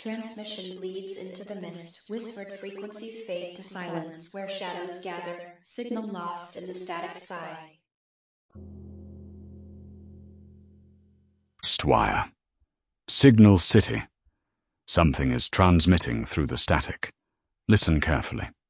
Transmission bleeds into the mist, whispered frequencies fade to silence where shadows gather, signal lost in the static sigh. Wire. Signal City. Something is transmitting through the static. Listen carefully.